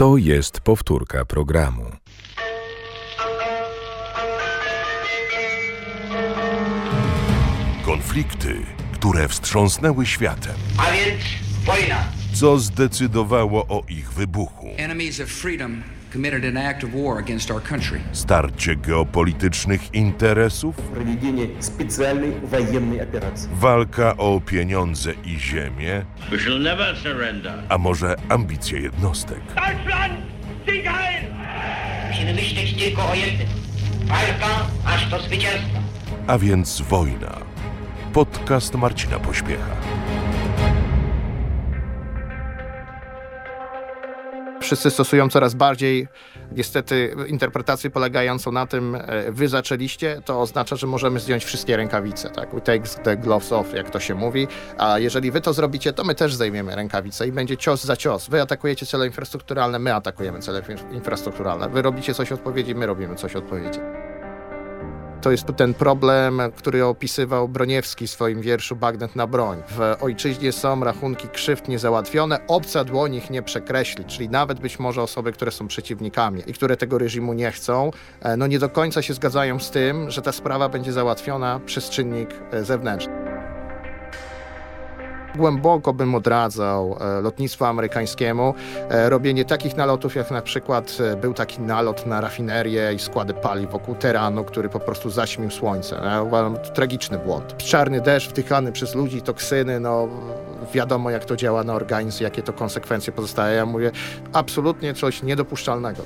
To jest powtórka programu. Konflikty, które wstrząsnęły światem. A więc wojna. Co zdecydowało o ich wybuchu? Enemies of freedom committed an act of war against our country. Starcie geopolitycznych interesów? Проведение специальной военной операции. Walka o pieniądze i ziemię? We shall never surrender. A może ambicje jednostek? Deutschland, Sieg heil! Musimy myśleć tylko o jednym. Walka aż do zwycięstwa. A więc wojna. Podcast Marcina Pośpiecha. Wszyscy stosują coraz bardziej, niestety, interpretację polegającą na tym, wy zaczęliście, to oznacza, że możemy zdjąć wszystkie rękawice, tak? We take the gloves off, jak to się mówi, a jeżeli wy to zrobicie, to my też zdejmiemy rękawice i będzie cios za cios. Wy atakujecie cele infrastrukturalne, my atakujemy cele infrastrukturalne. Wy robicie coś odpowiedzi, my robimy coś odpowiedzi. To jest ten problem, który opisywał Broniewski w swoim wierszu Bagnet na broń. W ojczyźnie są rachunki krzywd niezałatwione, obca dłoń ich nie przekreśli, czyli nawet być może osoby, które są przeciwnikami i które tego reżimu nie chcą, no nie do końca się zgadzają z tym, że ta sprawa będzie załatwiona przez czynnik zewnętrzny. Głęboko bym odradzał lotnictwu amerykańskiemu robienie takich nalotów, jak na przykład był taki nalot na rafinerię i składy paliw wokół Teheranu, który po prostu zaćmił słońce. Ja uważam, to tragiczny błąd. Czarny deszcz wdychany przez ludzi, toksyny, no wiadomo jak to działa na organizm, jakie to konsekwencje pozostaje. Ja mówię, absolutnie coś niedopuszczalnego.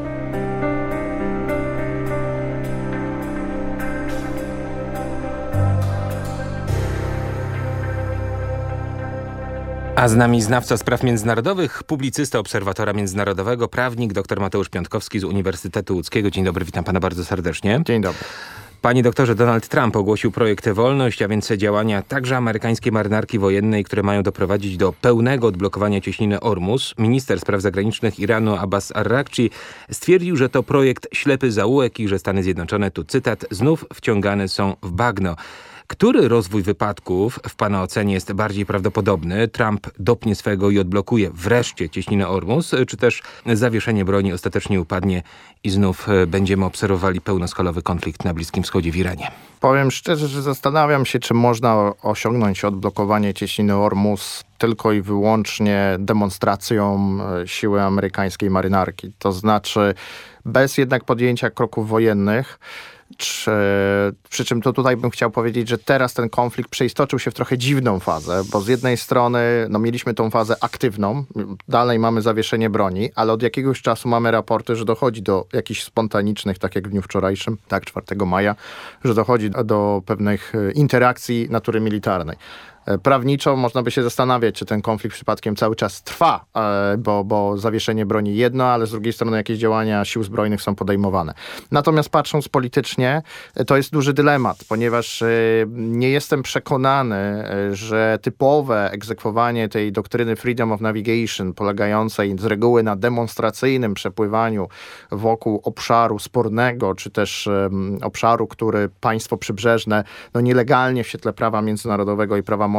A z nami znawca spraw międzynarodowych, publicysta Obserwatora Międzynarodowego, prawnik dr Mateusz Piątkowski z Uniwersytetu Łódzkiego. Dzień dobry, witam pana bardzo serdecznie. Dzień dobry. Panie doktorze, Donald Trump ogłosił projekt Wolność, a więc działania także amerykańskiej marynarki wojennej, które mają doprowadzić do pełnego odblokowania cieśniny Ormus. Minister spraw zagranicznych Iranu Abbas Arrakci stwierdził, że to projekt ślepy zaułek i że Stany Zjednoczone, tu cytat, znów wciągane są w bagno. Który rozwój wypadków w pana ocenie jest bardziej prawdopodobny? Trump dopnie swego i odblokuje wreszcie cieśninę Ormus, czy też zawieszenie broni ostatecznie upadnie i znów będziemy obserwowali pełnoskalowy konflikt na Bliskim Wschodzie w Iranie? Powiem szczerze, że zastanawiam się, czy można osiągnąć odblokowanie cieśniny Ormus tylko i wyłącznie demonstracją siły amerykańskiej marynarki. To znaczy bez jednak podjęcia kroków wojennych. Przy czym to tutaj bym chciał powiedzieć, że teraz ten konflikt przeistoczył się w trochę dziwną fazę, bo z jednej strony mieliśmy tą fazę aktywną, dalej mamy zawieszenie broni, ale od jakiegoś czasu mamy raporty, że dochodzi do jakichś spontanicznych, tak jak w dniu wczorajszym, tak 4 maja, że dochodzi do pewnych interakcji natury militarnej. Prawniczo można by się zastanawiać, czy ten konflikt przypadkiem cały czas trwa, bo zawieszenie broni jedno, ale z drugiej strony jakieś działania sił zbrojnych są podejmowane. Natomiast patrząc politycznie, to jest duży dylemat, ponieważ nie jestem przekonany, że typowe egzekwowanie tej doktryny Freedom of Navigation, polegającej z reguły na demonstracyjnym przepływaniu wokół obszaru spornego, czy też obszaru, który państwo przybrzeżne nielegalnie w świetle prawa międzynarodowego i prawa